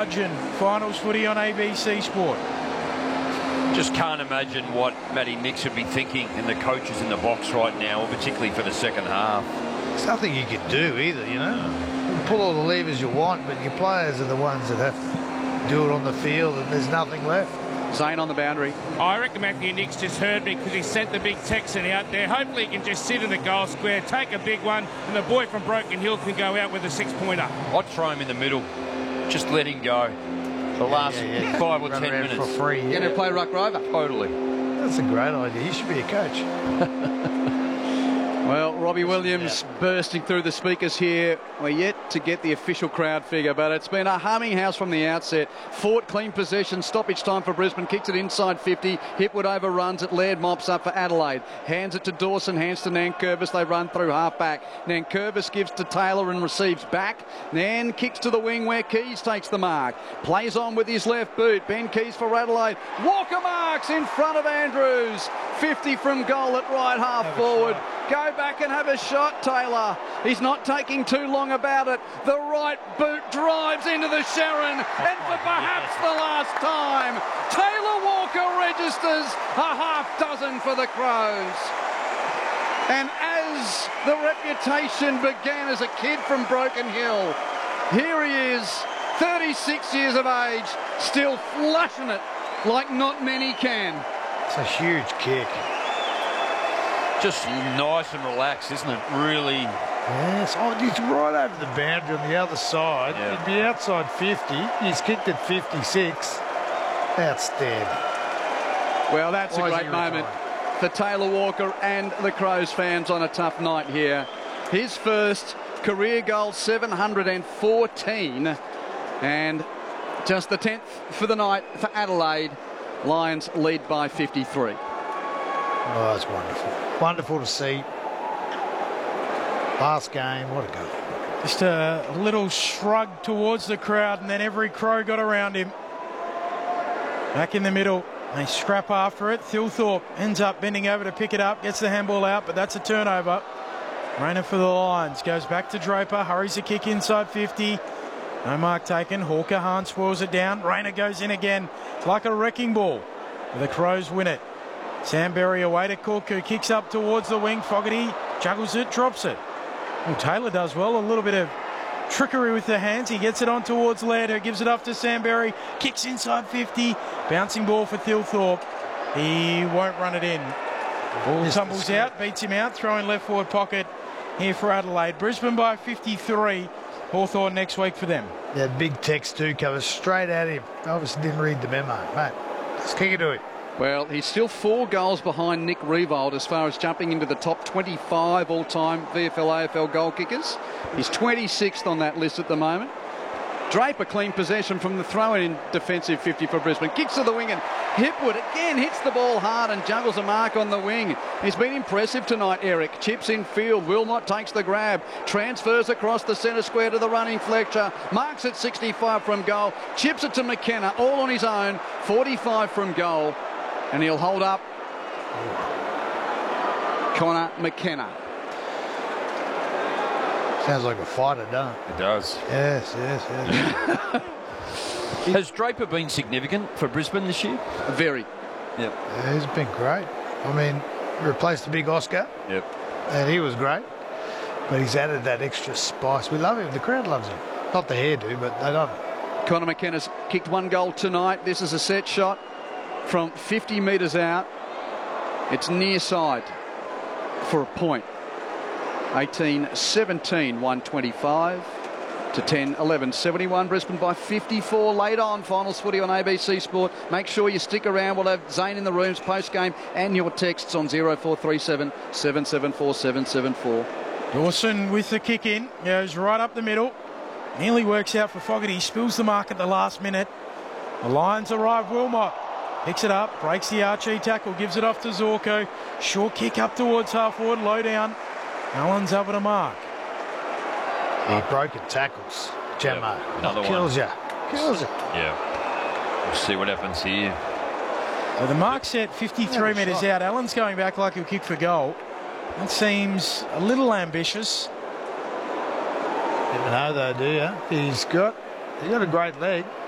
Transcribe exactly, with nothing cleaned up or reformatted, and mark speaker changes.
Speaker 1: margin. Finals footy on A B C Sport.
Speaker 2: Just can't imagine what Matty Nicks would be thinking and the coaches in the box right now, particularly for the second half.
Speaker 3: There's nothing you can do either, you know. You can pull all the levers you want, but your players are the ones that have to do it on the field, and there's nothing left.
Speaker 4: Zane on the boundary.
Speaker 5: I reckon Matthew Nicks just heard me because he sent the big Texan out there. Hopefully he can just sit in the goal square, take a big one, and the boy from Broken Hill can go out with a six-pointer.
Speaker 2: I'd throw him in the middle. Just let him go. The last
Speaker 3: yeah, yeah.
Speaker 2: five or
Speaker 3: Run
Speaker 2: ten
Speaker 3: around
Speaker 2: minutes.
Speaker 3: for free.
Speaker 4: Going
Speaker 3: Yeah.
Speaker 4: to play Ruck Rover.
Speaker 2: Totally.
Speaker 3: That's a great idea. He should be a coach.
Speaker 4: Well, Robbie Williams bursting through the speakers here. We're yet to get the official crowd figure, but it's been a humming house from the outset. Fort clean possession, stoppage time for Brisbane, kicks it inside fifty. Hipwood overruns it, Laird mops up for Adelaide. Hands it to Dawson, hands to Nankervis. They run through half back. Nankervis gives to Taylor and receives back. Nan kicks to the wing where Keys takes the mark. Plays on with his left boot. Ben Keys for Adelaide. Walker marks in front of Andrews. fifty from goal at right half forward. Go back and have a shot, Taylor. He's not taking too long about it. The right boot drives into the Sharon, and for perhaps the last time, Taylor Walker registers a half dozen for the Crows. And as the reputation began as a kid from Broken Hill, here he is, thirty-six years of age, still flushing it like not many can.
Speaker 3: It's a huge kick.
Speaker 2: Just nice and relaxed, isn't it? Really.
Speaker 3: Yes, oh, he's right over the boundary on the other side.
Speaker 2: Yeah.
Speaker 3: He'd be outside fifty. He's kicked at fifty-six. Outstanding.
Speaker 4: Well, that's
Speaker 3: Why
Speaker 4: a
Speaker 3: is
Speaker 4: great
Speaker 3: he
Speaker 4: moment
Speaker 3: retired?
Speaker 4: for Taylor Walker and the Crows fans on a tough night here. His first career goal, seven hundred fourteen, and just the tenth for the night for Adelaide. Lions lead by fifty-three.
Speaker 3: Oh, that's wonderful. Wonderful to see. Last game, what a goal.
Speaker 1: Just a little shrug towards the crowd, and then every Crow got around him. Back in the middle. They scrap after it. Thilthorpe ends up bending over to pick it up, gets the handball out, but that's a turnover. Rayner for the Lions. Goes back to Draper, hurries the kick inside fifty. No mark taken. Hawker Hahn spoils it down. Rayner goes in again. It's like a wrecking ball. The Crows win it. Sam Berry away to Cook, who kicks up towards the wing. Fogarty juggles it, drops it. Well, Taylor does well. A little bit of trickery with the hands. He gets it on towards Laird, who gives it off to Sam Berry. Kicks inside fifty. Bouncing ball for Thilthorpe. He won't run it in. Ball tumbles out, beats him out. Throw in left forward pocket here for Adelaide. Brisbane by fifty-three. Hawthorn next week for them.
Speaker 3: That big text too covers straight at him. Obviously didn't read the memo. Mate, let's kick it to him.
Speaker 4: Well, he's still four goals behind Nick Riewoldt as far as jumping into the top twenty-five all-time V F L A F L goal kickers. He's twenty-sixth on that list at the moment. Draper clean possession from the throw-in defensive fifty for Brisbane. Kicks to the wing and Hipwood again hits the ball hard and juggles a mark on the wing. He's been impressive tonight, Eric. Chips in field. Wilmot takes the grab. Transfers across the centre square to the running Fletcher. Marks at sixty-five from goal. Chips it to McKenna, all on his own. forty-five from goal. And he'll hold up Connor McKenna.
Speaker 3: Sounds like a fighter, doesn't it?
Speaker 2: It does.
Speaker 3: Yes, yes, yes.
Speaker 2: Has Draper been significant for Brisbane this year?
Speaker 4: Very.
Speaker 2: Yep.
Speaker 3: Yeah, he's been great. I mean, he replaced the big Oscar,
Speaker 2: Yep.
Speaker 3: and he was great. But he's added that extra spice. We love him. The crowd loves him. Not the hairdo, but they love him.
Speaker 4: Connor McKenna's kicked one goal tonight. This is a set shot from fifty metres out. It's near side for a point. eighteen seventeen, one twenty-five to ten eleven seventy-one. Brisbane by fifty-four. Later on, finals footy on A B C Sport. Make sure you stick around. We'll have Zane in the rooms post-game and your texts on zero four three seven, seven seven four, seven seven four.
Speaker 1: Dawson with the kick in. Goes right up the middle. Nearly works out for Fogarty. Spills the mark at the last minute. The Lions arrive. Wilmot picks it up, breaks the Archie tackle, gives it off to Zorko. Short kick up towards half forward, low down. Allen's over to mark.
Speaker 3: He broken tackles. Gemma.
Speaker 2: Yep, another
Speaker 3: Kills
Speaker 2: one.
Speaker 3: you. Kills you.
Speaker 2: Yeah. We'll see what happens here.
Speaker 1: So the mark set fifty-three
Speaker 3: Yeah,
Speaker 1: metres
Speaker 3: shot.
Speaker 1: out. Allen's going back like he'll kick for goal. That seems a little ambitious.
Speaker 3: Never know though, do you? He's got, he's got a great leg.